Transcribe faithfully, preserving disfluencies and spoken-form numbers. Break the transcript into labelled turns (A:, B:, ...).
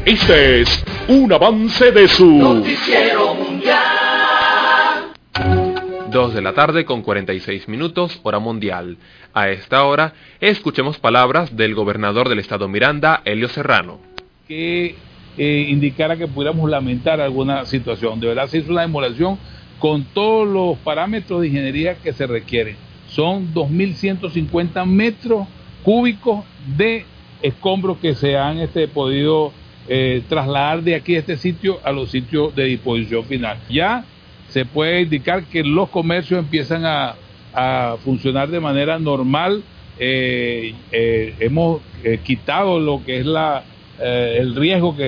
A: Este es un avance de su
B: Noticiero Mundial.
C: Dos de la tarde con cuarenta y seis minutos, hora mundial. A esta hora, escuchemos palabras del gobernador del estado Miranda, Elio Serrano.
D: Que eh, indicara que pudiéramos lamentar alguna situación. De verdad se hizo una demolición con todos los parámetros de ingeniería que se requieren. Son dos mil ciento cincuenta metros cúbicos de escombros que se han este, podido eh, trasladar de aquí a este sitio a los sitios de disposición final. Ya se puede indicar que los comercios empiezan a, a funcionar de manera normal. Eh, eh, hemos eh, quitado lo que es la, eh, el riesgo que